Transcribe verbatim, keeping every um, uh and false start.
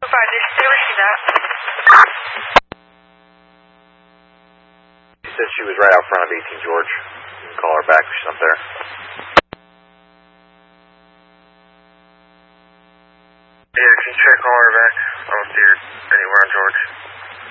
Roger, stay where she's at. She said she was right out front of eighteen George. You can call her back if she's up there. Yeah, can you try calling her back? I don't see her anywhere on George.